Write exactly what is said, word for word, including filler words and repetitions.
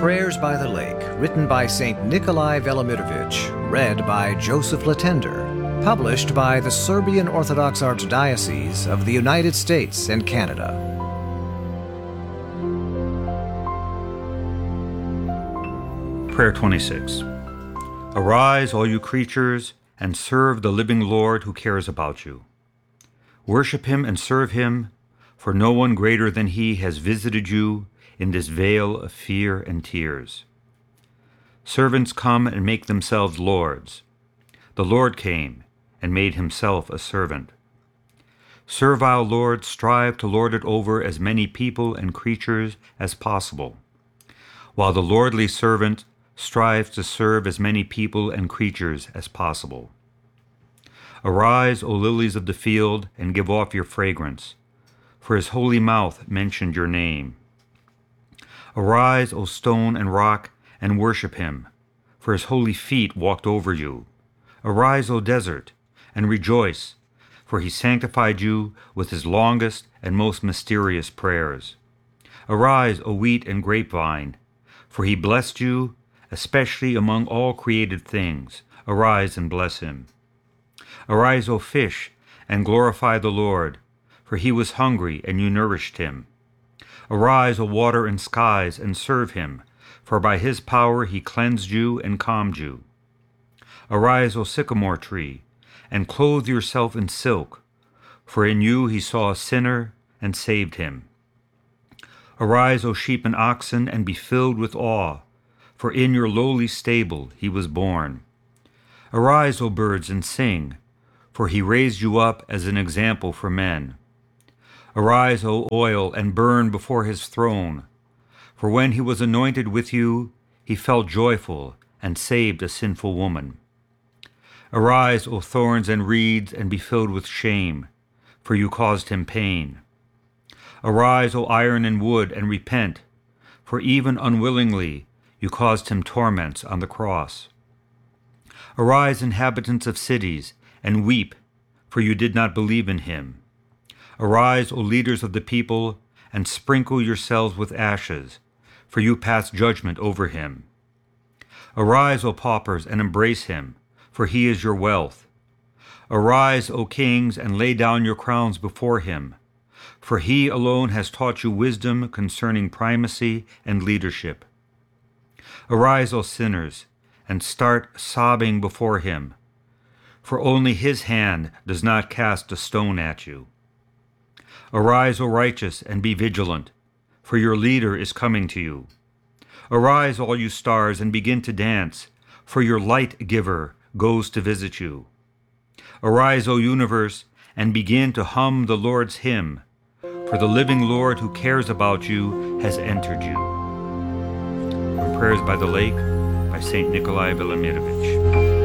Prayers by the Lake, written by Saint Nikolai Velimirovich, read by Joseph Latender, published by the Serbian Orthodox Archdiocese of the United States and Canada. Prayer twenty-six. Arise, all you creatures, and serve the living Lord who cares about you. Worship him and serve him, for no one greater than he has visited you in this vale of fear and tears. Servants come and make themselves lords. The Lord came and made himself a servant. Servile lords strive to lord it over as many people and creatures as possible, while the lordly servant strives to serve as many people and creatures as possible. Arise, O lilies of the field, and give off your fragrance, for his holy mouth mentioned your name. Arise, O stone and rock, and worship him, for his holy feet walked over you. Arise, O desert, and rejoice, for he sanctified you with his longest and most mysterious prayers. Arise, O wheat and grapevine, for he blessed you, especially among all created things. Arise and bless him. Arise, O fish, and glorify the Lord, for he was hungry, and you nourished him. Arise, O water and skies, and serve him, for by his power he cleansed you and calmed you. Arise, O sycamore tree, and clothe yourself in silk, for in you he saw a sinner and saved him. Arise, O sheep and oxen, and be filled with awe, for in your lowly stable he was born. Arise, O birds, and sing, for he raised you up as an example for men. Arise, O oil, and burn before his throne, for when he was anointed with you, he felt joyful and saved a sinful woman. Arise, O thorns and reeds, and be filled with shame, for you caused him pain. Arise, O iron and wood, and repent, for even unwillingly you caused him torments on the cross. Arise, inhabitants of cities, and weep, for you did not believe in him. Arise, O leaders of the people, and sprinkle yourselves with ashes, for you passed judgment over him. Arise, O paupers, and embrace him, for he is your wealth. Arise, O kings, and lay down your crowns before him, for he alone has taught you wisdom concerning primacy and leadership. Arise, O sinners, and start sobbing before him, for only his hand does not cast a stone at you. Arise, O righteous, and be vigilant, for your leader is coming to you. Arise, all you stars, and begin to dance, for your light giver goes to visit you. Arise, O universe, and begin to hum the Lord's hymn, for the living Lord who cares about you has entered you. From Prayers by the Lake, by Saint Nikolai Velimirovich.